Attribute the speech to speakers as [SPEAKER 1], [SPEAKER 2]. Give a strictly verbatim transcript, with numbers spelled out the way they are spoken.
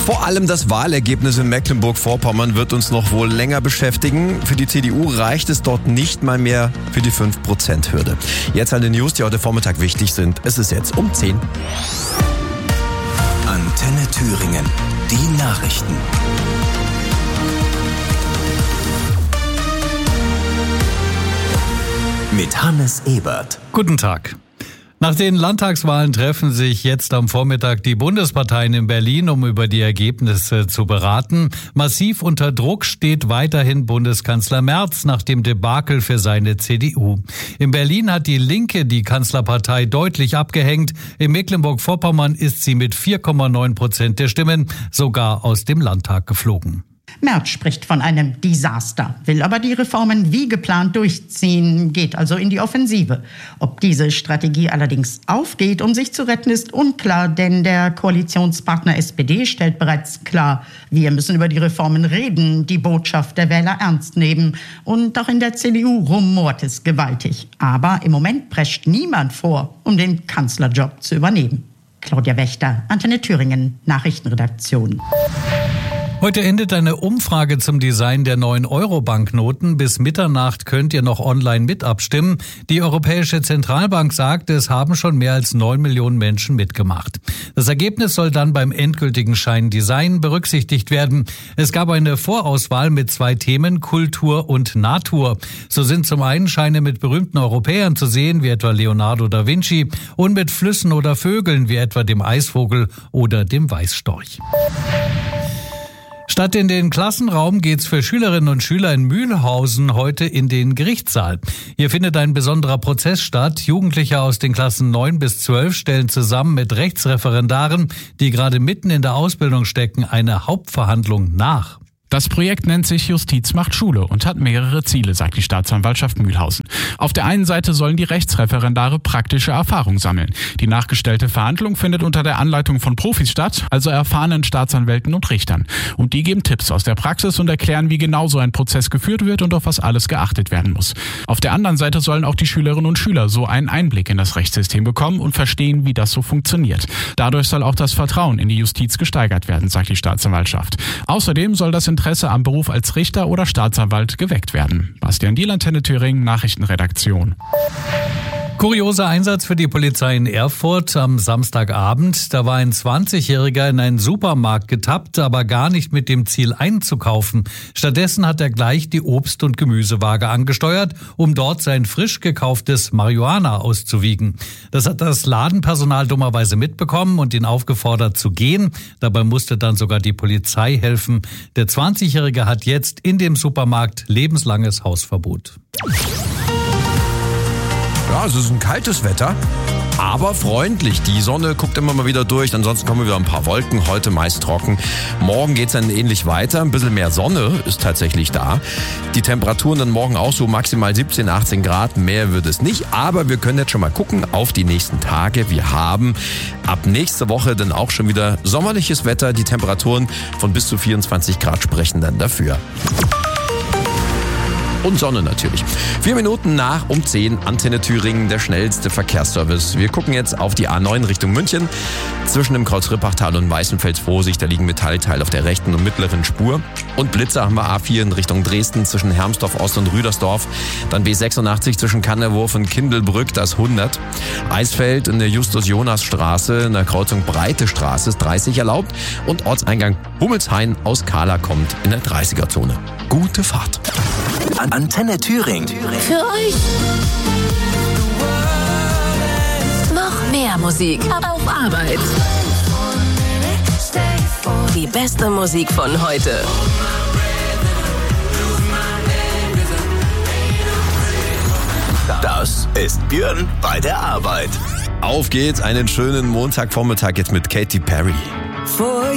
[SPEAKER 1] Vor allem das Wahlergebnis in Mecklenburg-Vorpommern wird uns noch wohl länger beschäftigen. Für die C D U reicht es dort nicht mal mehr für die fünf Prozent Hürde. Jetzt eine News, die heute Vormittag wichtig sind. Es ist jetzt um zehn.
[SPEAKER 2] Antenne Thüringen. Die Nachrichten. Mit Hannes Ebert.
[SPEAKER 3] Guten Tag. Nach den Landtagswahlen treffen sich jetzt am Vormittag die Bundesparteien in Berlin, um über die Ergebnisse zu beraten. Massiv unter Druck steht weiterhin Bundeskanzler Merz nach dem Debakel für seine C D U. In Berlin hat die Linke die Kanzlerpartei deutlich abgehängt. In Mecklenburg-Vorpommern ist sie mit vier Komma neun Prozent der Stimmen sogar aus dem Landtag geflogen.
[SPEAKER 4] Merz spricht von einem Desaster, will aber die Reformen wie geplant durchziehen, geht also in die Offensive. Ob diese Strategie allerdings aufgeht, um sich zu retten, ist unklar, denn der Koalitionspartner S P D stellt bereits klar, wir müssen über die Reformen reden, die Botschaft der Wähler ernst nehmen. Und auch in der C D U rumort es gewaltig. Aber im Moment prescht niemand vor, um den Kanzlerjob zu übernehmen. Claudia Wächter, Antenne Thüringen, Nachrichtenredaktion.
[SPEAKER 3] Heute endet eine Umfrage zum Design der neuen Euro-Banknoten. Bis Mitternacht könnt ihr noch online mit abstimmen. Die Europäische Zentralbank sagt, es haben schon mehr als neun Millionen Menschen mitgemacht. Das Ergebnis soll dann beim endgültigen Scheindesign berücksichtigt werden. Es gab eine Vorauswahl mit zwei Themen, Kultur und Natur. So sind zum einen Scheine mit berühmten Europäern zu sehen, wie etwa Leonardo da Vinci, und mit Flüssen oder Vögeln, wie etwa dem Eisvogel oder dem Weißstorch. Statt in den Klassenraum geht's für Schülerinnen und Schüler in Mühlhausen heute in den Gerichtssaal. Hier findet ein besonderer Prozess statt. Jugendliche aus den Klassen neun bis zwölf stellen zusammen mit Rechtsreferendaren, die gerade mitten in der Ausbildung stecken, eine Hauptverhandlung nach.
[SPEAKER 5] Das Projekt nennt sich Justiz macht Schule und hat mehrere Ziele, sagt die Staatsanwaltschaft Mühlhausen. Auf der einen Seite sollen die Rechtsreferendare praktische Erfahrung sammeln. Die nachgestellte Verhandlung findet unter der Anleitung von Profis statt, also erfahrenen Staatsanwälten und Richtern. Und die geben Tipps aus der Praxis und erklären, wie genau so ein Prozess geführt wird und auf was alles geachtet werden muss. Auf der anderen Seite sollen auch die Schülerinnen und Schüler so einen Einblick in das Rechtssystem bekommen und verstehen, wie das so funktioniert. Dadurch soll auch das Vertrauen in die Justiz gesteigert werden, sagt die Staatsanwaltschaft. Außerdem soll das Interesse Interesse am Beruf als Richter oder Staatsanwalt geweckt werden. Bastian Diel, Antenne Thüringen, Nachrichtenredaktion.
[SPEAKER 3] Kurioser Einsatz für die Polizei in Erfurt am Samstagabend. Da war ein zwanzigjähriger in einen Supermarkt getappt, aber gar nicht mit dem Ziel einzukaufen. Stattdessen hat er gleich die Obst- und Gemüsewaage angesteuert, um dort sein frisch gekauftes Marihuana auszuwiegen. Das hat das Ladenpersonal dummerweise mitbekommen und ihn aufgefordert zu gehen. Dabei musste dann sogar die Polizei helfen. Der zwanzigjährige hat jetzt in dem Supermarkt lebenslanges Hausverbot.
[SPEAKER 1] Ja, es ist ein kaltes Wetter, aber freundlich. Die Sonne guckt immer mal wieder durch, ansonsten kommen wieder ein paar Wolken, heute meist trocken. Morgen geht's dann ähnlich weiter, ein bisschen mehr Sonne ist tatsächlich da. Die Temperaturen dann morgen auch so maximal siebzehn, achtzehn Grad, mehr wird es nicht. Aber wir können jetzt schon mal gucken auf die nächsten Tage. Wir haben ab nächste Woche dann auch schon wieder sommerliches Wetter. Die Temperaturen von bis zu vierundzwanzig Grad sprechen dann dafür. Und Sonne natürlich. Vier Minuten nach um zehn, Antenne Thüringen, der schnellste Verkehrsservice. Wir gucken jetzt auf die A neun Richtung München. Zwischen dem Kreuz-Rippachtal und Weißenfels Vorsicht, da liegen Metallteile auf der rechten und mittleren Spur. Und Blitzer haben wir A vier in Richtung Dresden zwischen Hermsdorf Ost und Rüdersdorf. Dann B sechsundachtzig zwischen Kannerwurf und Kindelbrück, das hundert. Eisfeld in der Justus-Jonas-Straße, in der Kreuzung Breite Straße ist dreißig erlaubt. Und Ortseingang Hummelshain aus Kahla kommt in der dreißiger-Zone. Gute Fahrt.
[SPEAKER 2] Antenne Thüringen.
[SPEAKER 6] Für euch noch mehr Musik auf Arbeit. Die beste Musik von heute.
[SPEAKER 2] Das ist Björn bei der Arbeit.
[SPEAKER 1] Auf geht's, einen schönen Montagvormittag jetzt mit Katy Perry.